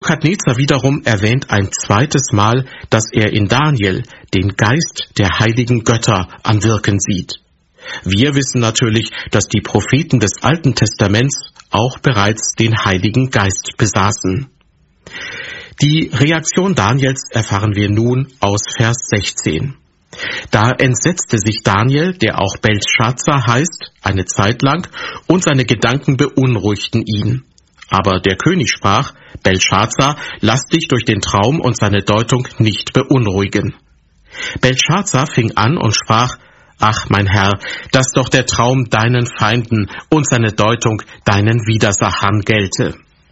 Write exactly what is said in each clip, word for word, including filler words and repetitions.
Nebukadnezar wiederum erwähnt ein zweites Mal, dass er in Daniel den Geist der heiligen Götter am Wirken sieht. Wir wissen natürlich, dass die Propheten des Alten Testaments auch bereits den Heiligen Geist besaßen. Die Reaktion Daniels erfahren wir nun aus Vers sechzehn. Da entsetzte sich Daniel, der auch Beltschazar heißt, eine Zeit lang, und seine Gedanken beunruhigten ihn. Aber der König sprach: Beltschazar, lass dich durch den Traum und seine Deutung nicht beunruhigen. Beltschazar fing an und sprach: Ach, mein Herr, dass doch der Traum deinen Feinden und seine Deutung deinen Widersachern gelte.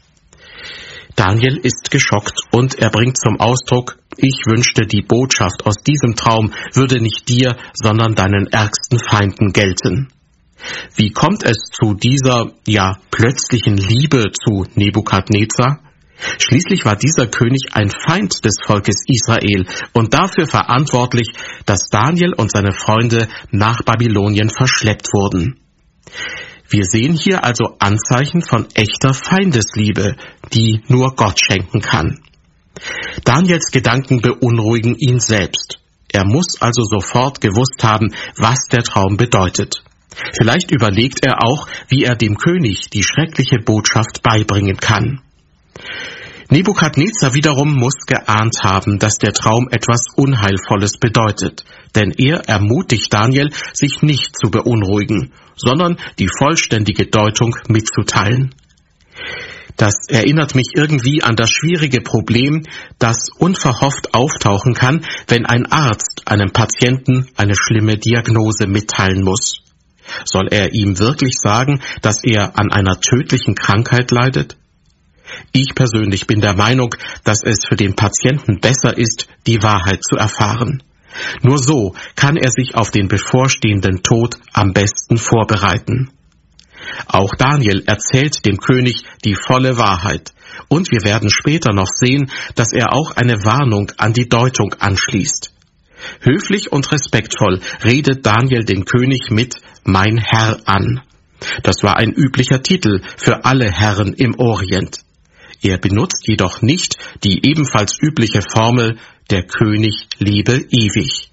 Daniel ist geschockt und er bringt zum Ausdruck: Ich wünschte, die Botschaft aus diesem Traum würde nicht dir, sondern deinen ärgsten Feinden gelten. Wie kommt es zu dieser, ja, plötzlichen Liebe zu Nebukadnezar? Schließlich war dieser König ein Feind des Volkes Israel und dafür verantwortlich, dass Daniel und seine Freunde nach Babylonien verschleppt wurden. Wir sehen hier also Anzeichen von echter Feindesliebe, die nur Gott schenken kann. Daniels Gedanken beunruhigen ihn selbst. Er muss also sofort gewusst haben, was der Traum bedeutet. Vielleicht überlegt er auch, wie er dem König die schreckliche Botschaft beibringen kann. Nebukadnezar wiederum muss geahnt haben, dass der Traum etwas Unheilvolles bedeutet, denn er ermutigt Daniel, sich nicht zu beunruhigen, sondern die vollständige Deutung mitzuteilen. Das erinnert mich irgendwie an das schwierige Problem, das unverhofft auftauchen kann, wenn ein Arzt einem Patienten eine schlimme Diagnose mitteilen muss. Soll er ihm wirklich sagen, dass er an einer tödlichen Krankheit leidet? Ich persönlich bin der Meinung, dass es für den Patienten besser ist, die Wahrheit zu erfahren. Nur so kann er sich auf den bevorstehenden Tod am besten vorbereiten. Auch Daniel erzählt dem König die volle Wahrheit, und wir werden später noch sehen, dass er auch eine Warnung an die Deutung anschließt. Höflich und respektvoll redet Daniel den König mit »Mein Herr« an. Das war ein üblicher Titel für alle Herren im Orient. Er benutzt jedoch nicht die ebenfalls übliche Formel »Der König lebe ewig«.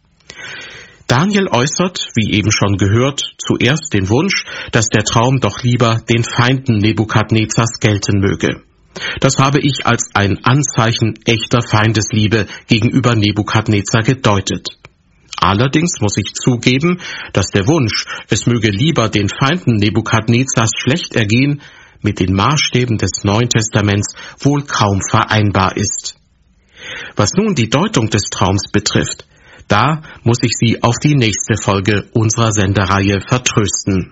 Daniel äußert, wie eben schon gehört, zuerst den Wunsch, dass der Traum doch lieber den Feinden Nebukadnezars gelten möge. Das habe ich als ein Anzeichen echter Feindesliebe gegenüber Nebukadnezar gedeutet. Allerdings muss ich zugeben, dass der Wunsch, es möge lieber den Feinden Nebukadnezars schlecht ergehen, mit den Maßstäben des Neuen Testaments wohl kaum vereinbar ist. Was nun die Deutung des Traums betrifft, da muss ich Sie auf die nächste Folge unserer Sendereihe vertrösten.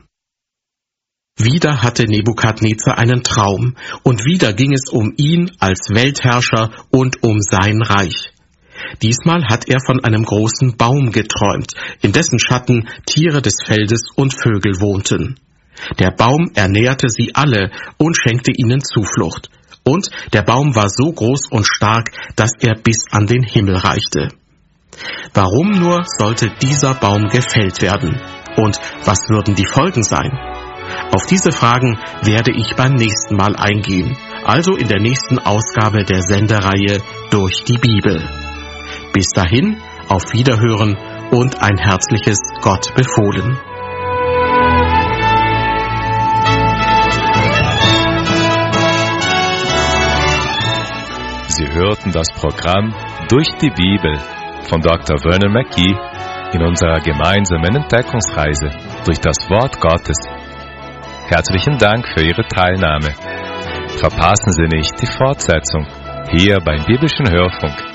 Wieder hatte Nebukadnezar einen Traum, und wieder ging es um ihn als Weltherrscher und um sein Reich. Diesmal hat er von einem großen Baum geträumt, in dessen Schatten Tiere des Feldes und Vögel wohnten. Der Baum ernährte sie alle und schenkte ihnen Zuflucht. Und der Baum war so groß und stark, dass er bis an den Himmel reichte. Warum nur sollte dieser Baum gefällt werden? Und was würden die Folgen sein? Auf diese Fragen werde ich beim nächsten Mal eingehen, also in der nächsten Ausgabe der Sendereihe Durch die Bibel. Bis dahin, auf Wiederhören und ein herzliches Gott befohlen. Sie hörten das Programm Durch die Bibel von Doktor Vernon McGee in unserer gemeinsamen Entdeckungsreise durch das Wort Gottes. Herzlichen Dank für Ihre Teilnahme. Verpassen Sie nicht die Fortsetzung hier beim Biblischen Hörfunk.